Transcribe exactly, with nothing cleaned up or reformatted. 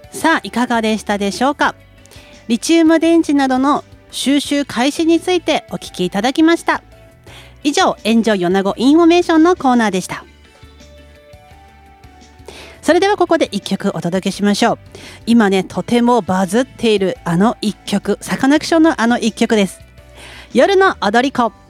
さあいかがでしたでしょうか。リチウム電池などの収集開始についてお聞きいただきました。以上、エンジョイ米子インフォメーションのコーナーでした。それではここで一曲お届けしましょう。今ね、とてもバズっているあの一曲、サカナクションのあの一曲です。夜の踊り子。